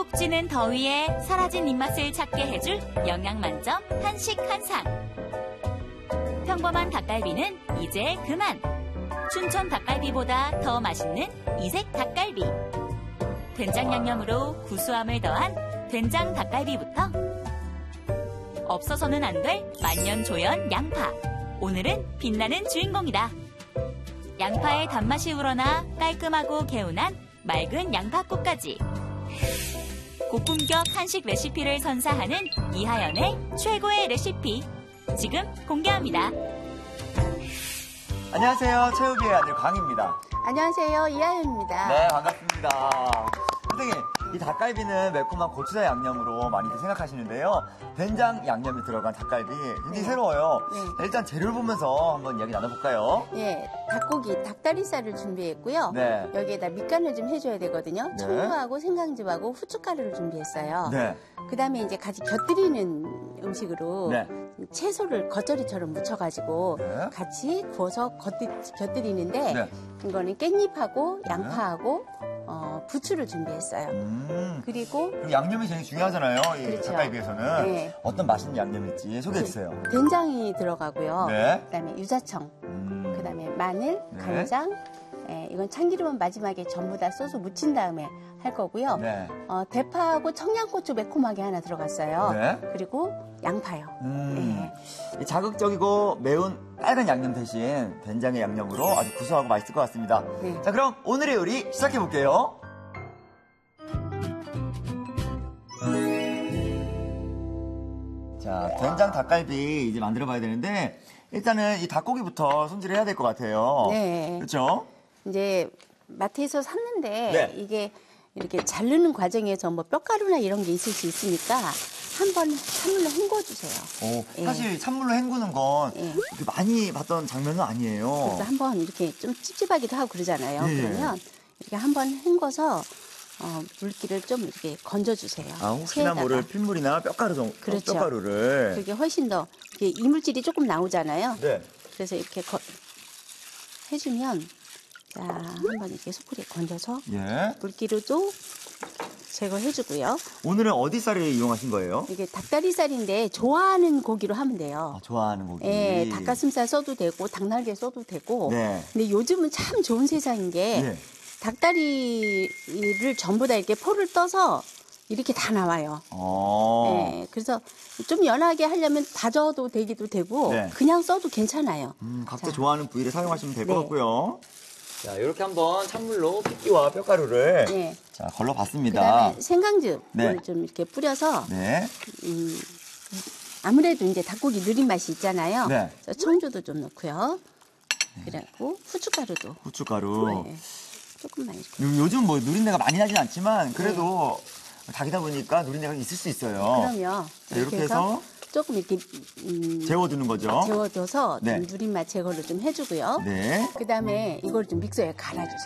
푹 찌는 더위에 사라진 입맛을 찾게 해줄 영양 만점 한식 한상. 평범한 닭갈비는 이제 그만. 춘천 닭갈비보다 더 맛있는 이색 닭갈비. 된장 양념으로 구수함을 더한 된장 닭갈비부터 없어서는 안 될 만년조연 양파. 오늘은 빛나는 주인공이다. 양파의 단맛이 우러나 깔끔하고 개운한 맑은 양파국까지. 고품격 한식 레시피를 선사하는 이하연의 최고의 레시피. 지금 공개합니다. 안녕하세요. 최우비의 아들 광입니다. 안녕하세요. 이하연입니다. 네, 반갑습니다. 선생님, 이 닭갈비는 매콤한 고추장 양념으로 많이들 생각하시는데요. 된장 양념이 들어간 닭갈비 굉장히 새로워요. 네. 일단 재료를 보면서 한번 이야기 나눠볼까요? 네, 닭고기, 닭다리살을 준비했고요. 네. 여기에다 밑간을 좀 해줘야 되거든요. 네. 청주하고 생강즙하고 후춧가루를 준비했어요. 네. 그 다음에 이제 같이 곁들이는 음식으로 네. 채소를 겉절이처럼 묻혀가지고 네. 같이 구워서 곁들이는데 네. 이거는 깻잎하고 양파하고 부추를 준비했어요. 그리고 그리고 양념이 제일 중요하잖아요. 이 그렇죠. 닭갈비에서는. 네. 어떤 맛있는 양념일지 소개해주세요. 된장이 들어가고요. 네. 그다음에 유자청, 그다음에 마늘, 네. 간장. 예, 이건 참기름은 마지막에 전부 다 소스 묻힌 다음에 할 거고요. 네. 대파하고 청양고추 매콤하게 하나 들어갔어요. 네. 그리고 양파요. 예. 이 자극적이고 매운 빨간 양념 대신 된장의 양념으로 아주 구수하고 맛있을 것 같습니다. 네. 자, 그럼 오늘의 요리 시작해볼게요. 자, 된장 닭갈비 이제 만들어 봐야 되는데 일단은 이 닭고기부터 손질을 해야 될 것 같아요. 네. 그렇죠? 이제 마트에서 샀는데 네. 이게 이렇게 자르는 과정에서 뭐 뼈가루나 이런 게 있을 수 있으니까 한번 찬물로 헹궈 주세요. 예. 사실 찬물로 헹구는 건 예. 그렇게 많이 봤던 장면은 아니에요. 그래서 한번 이렇게 좀 찝찝하기도 하고 그러잖아요. 예. 그러면 이렇게 한번 헹궈서 물기를 좀 이렇게 건져주세요. 혹시나 체에다가. 모를 핏물이나 그렇죠. 뼈가루를. 그게 훨씬 더 이게 이물질이 조금 나오잖아요. 네. 그래서 이렇게 해주면 자 한번 이렇게 소쿠리에 건져서 예. 물기로도 제거해주고요. 오늘은 어디 쌀을 이용하신 거예요? 이게 닭다리살인데 좋아하는 고기로 하면 돼요. 좋아하는 고기. 예, 닭가슴살 써도 되고 닭날개 써도 되고. 네. 근데 요즘은 참 좋은 세상인 게 네. 닭다리를 전부 다 이렇게 포를 떠서 이렇게 다 나와요. 예, 그래서 좀 연하게 하려면 다져도 되기도 되고 네. 그냥 써도 괜찮아요. 각자 자. 좋아하는 부위를 사용하시면 될 것 네. 같고요. 자, 이렇게 한번 찬물로 핏기와 뼈가루를 네. 자, 걸러봤습니다. 그다음에 생강즙을 네. 좀 이렇게 뿌려서 네. 아무래도 이제 닭고기 느린 맛이 있잖아요. 네. 그래서 청주도 좀 넣고요. 그리고 후춧가루도 후춧가루. 네, 조금만 이렇게. 요즘 뭐 누린내가 많이 나진 않지만 그래도 닭이다 보니까 누린내가 있을 수 있어요. 그럼요. 자, 이렇게 해서 조금 이렇게 재워두는 거죠. 재워둬서 네. 좀 누린 맛 제거를 좀 해주고요. 네. 그다음에 이걸 좀 믹서에 갈아주세요.